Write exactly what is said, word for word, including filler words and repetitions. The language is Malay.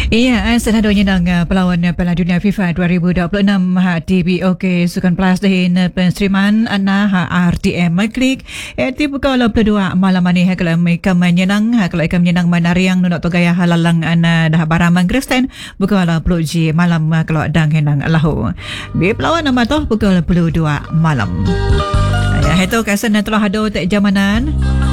Iya, senadunya nang uh, pelawan uh, Piala Dunia FIFA dua ribu dua puluh enam ha T B O K Sukan Plus dahin uh, penstriman ana ha R T M klik eh ti buka la dua malam ni ha kalau mai kam menyenang ha kalau ikam menyenang manariang nunok to gaya halalang ana dah baramang Kristen buka la ji malam uh, kalau dang henang lahu. Bi pelawan nama toh buka la dua malam. Ya itu kasan telah hado tak jamanan.